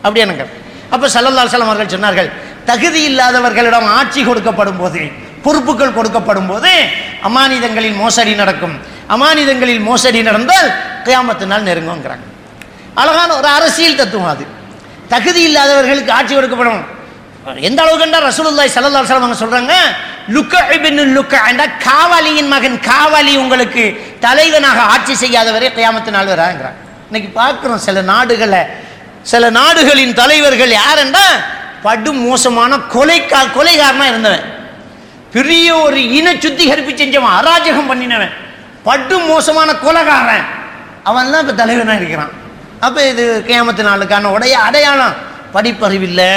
அப்படியானுங்க. அப்போ ஸல்லல்லாஹு அலைஹி வஸல்லம் அவர்கள் சொன்னார்கள், தகுதி இல்லாதவர்களிடம் ஆட்சி கொடுக்கப்படும் போது, பொறுப்புகள் கொடுக்கப்படும் போது அமானிதங்களில் மோசடி நடக்கும். அமானிதங்களில் மோசடி நடந்தால் கியாமத்து நாள் நெருங்குங்கிறாங்க. அழகான ஒரு அரசியல் தத்துவம் அது. தகுதி இல்லாதவர்களுக்கு ஆட்சி கொடுக்கப்படும். எந்த அளவுக்கு என்றால் ரசூலுல்லாஹி ஸல்லல்லாஹு அலைஹி வஸல்லம் சொல்றாங்க, லுக்கா இப்னு லுக்கா என்ற காவாலியின் மகன், காவாலி உங்களுக்கு தலைவனாக ஆட்சி செய்யாதவரே கியாமத்து நாள் வராங்கிறாங்க. இன்னைக்கு பார்க்கிறோம் சில நாடுகளின் தலைவர்கள் யார் என்றால் படு மோசமான கொலைகாரனா இருந்தவன், பெரிய ஒரு இன சுத்திகரிப்பு செஞ்சவன், அராஜகம் பண்ணினவன், படு மோசமான கொலைகாரன், அவன் தான் இப்ப தலைவனா இருக்கிறான். அப்ப இது கியாமத்து நாளுக்கான அடையாளம். படிப்பறிவில்லை,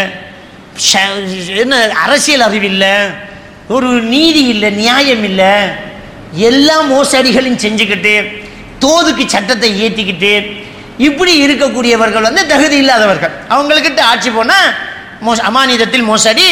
என்ன அரசியல் அறிவில்லை, ஒரு நீதி இல்லை, நியாயம் இல்லை, எல்லா மோசடிகளையும் செஞ்சுக்கிட்டு தோதுக்கு சட்டத்தை ஏற்றிக்கிட்டு இப்படி இருக்கக்கூடியவர்கள் தகுதி இல்லாதவர்கள். அவங்கக்கிட்ட ஆட்சி போனால் அமானிதத்தில்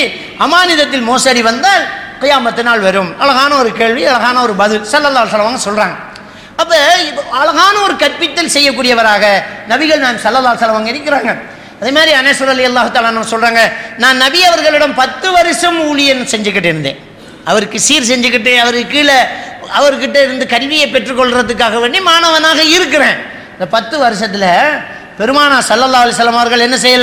மோசடி வந்தால் கியாமத்து நாள் வரும். அழகான ஒரு கேள்வி, அழகான ஒரு பதில் ஸல்லல்லாஹு அலைஹி வஸல்லம் சொல்றாங்க. அப்ப அழகான ஒரு கற்பித்தல் செய்யக்கூடியவராக நபிகள் நான் ஸல்லல்லாஹு அலைஹி வஸல்லம் இருக்கிறாங்க. அதே மாதிரி அனஸ் ரலியல்லாஹு தஆலா சொல்றாங்க, நான் நபி அவர்களிடம் 10 வருஷம் ஊழியம் செஞ்சுக்கிட்டு இருந்தேன். அவருக்கு சீர் செஞ்சுக்கிட்டு அவருக்கு கீழே அவர்கிட்ட இருந்து கல்வியை பெற்றுக்கொள்றதுக்காக வேண்டி மாணவனாக இருக்கிறேன். இந்த 10 வருஷத்துல பெருமானா ஸல்லல்லாஹு அலைஹி வஸல்லம் அவர்கள் என்ன செய்யல,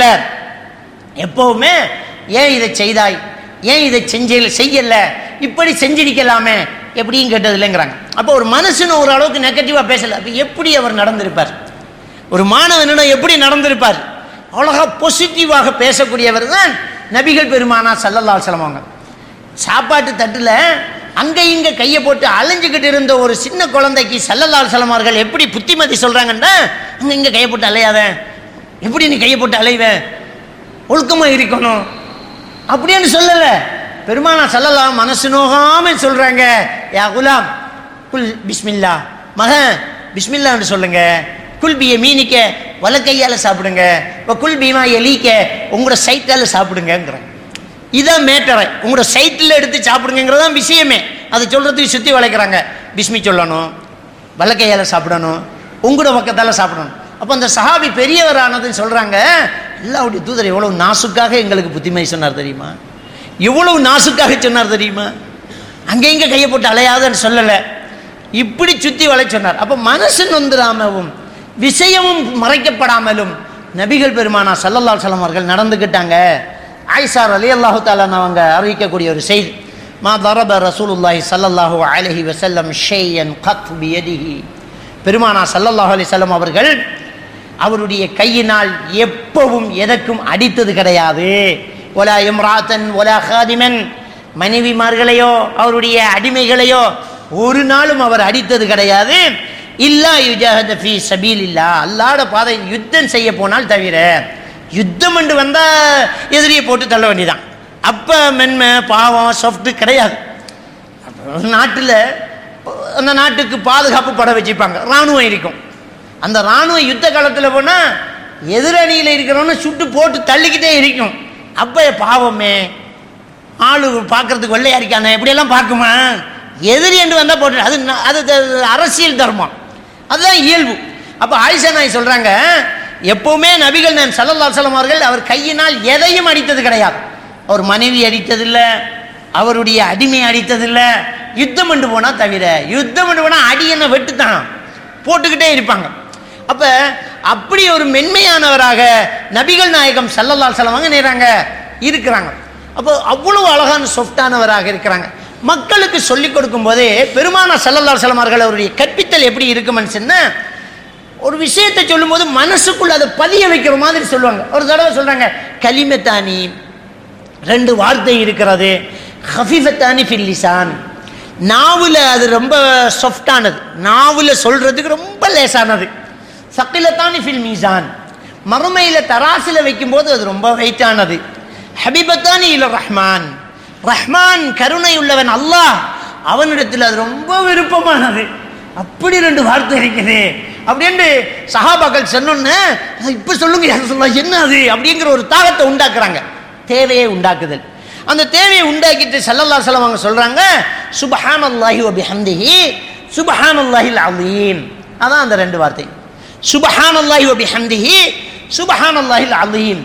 எப்பவுமே ஏன் இதை செய்தாய், ஏன் இதை செய்யல, இப்படி செஞ்சிருக்கலாமே எப்படின்னு கேட்டது இல்லைங்கிறாங்க. அப்போ ஒரு மனுஷன் ஒரு அளவுக்கு நெகட்டிவா பேசல, அப்ப எப்படி அவர் நடந்திருப்பார், ஒரு மாணவனிடம் எப்படி நடந்திருப்பார், அவ்வளோ பாசிட்டிவாக பேசக்கூடியவர் தான் நபிகள் பெருமானா ஸல்லல்லாஹு அலைஹி வஸல்லம் அவங்க. சாப்பாட்டு தட்டுல அங்க இங்க கையை போட்டு அலைஞ்சுக்கிட்டு இருந்த ஒரு சின்ன குழந்தைக்கு ஸல்லல்லாஹு அலைஹி வஸல்லம் அவர்கள் எப்படி புத்திமதி சொல்றாங்கன்னா, அங்க இங்க கையை போட்டு அலையாத, எப்படி நீ கையை போட்டு அலைவ, ஒழுக்கமா இருக்கணும் அப்படின்னு சொல்லல. பெருமானா ஸல்லல்லாஹு மனசு நோகாம சொல்றாங்க, யா குலாம் குல் பிஸ்மில்லா, மகன் பிஸ்மில்லான்னு சொல்லுங்க, குல் பிய மீனிக்க வலக்கையால சாப்பிடுங்க, குல் பீமா எலிக்க உங்களோட சைட்டால சாப்பிடுங்கிறாங்க. இதான் மேட்டரை, உங்களோட சைட்டில் எடுத்து சாப்பிடுங்கிறதான் விஷயமே. அதை சொல்றதுக்கு சுத்தி வளைக்கிறாங்க. பிஸ்மி சொல்லணும், வலக்கையால சாப்பிடணும், உங்களோட பக்கத்தால சாப்பிடணும். அப்போ அந்த சஹாபி பெரியவரானதுன்னு சொல்றாங்க, அல்லாஹ்வுடைய தூதர் எவ்வளவு நாசுக்காக எங்களுக்கு புத்திமதி சொன்னார் தெரியுமா, எவ்வளவு நாசுக்காக சொன்னார் தெரியுமா, அங்கே இங்க கையை போட்டு அலையாதன்னு சொல்லலை, இப்படி சுத்தி வளை சொன்னார். அப்போ மனசு நொந்துராமவும் விஷயமும் மறைக்கப்படாமலும் நபிகள் பெருமானா ஸல்லல்லாஹு அலைஹி வஸல்லம் அவர்கள் நடந்துக்கிட்டாங்க. ஆயிஷா ரலியல்லாஹு தஆலா அவங்க அறிவிக்கக்கூடிய ஒரு செய்தி, மா தரப ரசூலுல்லாஹி ஸல்லல்லாஹு அலைஹி வஸல்லம் ஷையன் கத் பியதிஹி, பெருமானா ஸல்லல்லாஹு அலைஹி வஸல்லம் அவர்கள் அவருடைய கையினால் எப்பவும் எதற்கும் அடித்தது கிடையாது. வலா இம்ராத்தன் வலா காதிமன், மனைவிமார்களையோ அவருடைய அடிமைகளையோ ஒரு நாளும் அவர் அடித்தது கிடையாது. இல்லா யுஜாஹத ஃபீ சபீலில்லாஹ், அல்லாஹ்வுடைய பாதையில் யுத்தம் செய்ய போனால் தவிர. யுத்தம் என்று வந்தா எதிரியை போட்டு தள்ள வேண்டியதான். அப்ப மென்மை பாவம் சாஃப்ட் கிடையாது. நாட்டில் அந்த நாட்டுக்கு பாதுகாப்பு பட வச்சுப்பாங்க, இராணுவம் இருக்கும். அந்த இராணுவம் யுத்த காலத்தில் போனா எதிரணியில் இருக்கிறவன சுட்டு போட்டு தள்ளிக்கிட்டே இருக்கும். அப்ப பாவமே, ஆளு பார்க்கறதுக்கு வெள்ளையா இருக்கானே இப்படியெல்லாம் பார்க்குமா, எதிரி என்று வந்தா போட்டு, அது அரசியல் தர்மம், அதுதான் இயல்பு. அப்ப ஆயிஷா நாய் சொல்றாங்க, எப்பவுமே நபிகள் நான் ஸல்லல்லாஹு அலைஹி வஸல்லம் அவர்கள் அவர் கையினால் எதையும் அடித்தது கிடையாது. அவர் மனைவி அடித்ததில்லை, அவருடைய அடிமை அடித்ததில்லை. யுத்தம் என்று போனா தவிர, யுத்தம் என்று போனா அடி என்ன வெட்டுத்தான் போட்டுக்கிட்டே இருப்பாங்க. அப்ப அப்படி ஒரு மென்மையானவராக நபிகள் நாயகம் ஸல்லல்லாஹு அலைஹி வஸல்லம் இருக்கிறாங்க. அப்போ அவ்வளவு அழகான சொஃப்டானவராக இருக்கிறாங்க. மக்களுக்கு சொல்லிக் கொடுக்கும் போதே பெருமானா ஸல்லல்லாஹு அலைஹி வஸல்லம் அவர்கள் அவருடைய கற்பித்தல் எப்படி இருக்குமென்னு சொன்னா, ஒரு விஷயத்தை சொல்லும் போது மனசுக்குள்ள அதை பதிய வைக்கிற மாதிரி சொல்லுவாங்க. ஒரு தடவை சொல்றாங்க, கலிமத்தானி, 2 வார்த்தை இருக்கிறது, ஹஃபீஃபத்தானி ஃபில் லிசான், நாவுல அது ரொம்ப சாஃப்டானது, நாவுல சொல்றதுக்கு ரொம்ப லேசானது. சக்கிலத்தானி ஃபில் மீசான், மறுமையில தராசில வைக்கும் போது அது ரொம்ப வெயிட்டானது. ஹபீபத்தானி இல ரஹ்மான், ரஹ்மான் கருணை உள்ளவன் அல்லாஹ், அவனிடத்தில் அது ரொம்ப விருப்பமானது. அப்படி 2 வார்த்தை இருக்குது அப்படின்னு சஹாபாக்கள் சொன்னோன்னு, இப்ப சொல்லுங்க யார் சொல்ல என்ன அது அப்படிங்கிற ஒரு தாகத்தை உண்டாக்குறாங்க. தேவையை உண்டாக்குதல். அந்த தேவையை உண்டாக்கிட்டு ஸல்லல்லாஹு அலைஹி வஸல்லம் அவங்க சொல்றாங்க, சுப்ஹானல்லாஹி வ பிஹம்திஹி சுப்ஹானல்லாஹில் அலீம். அதான் அந்த 2 வார்த்தை, சுப்ஹானல்லாஹி வ பிஹம்திஹி சுப்ஹானல்லாஹில் அலீம்.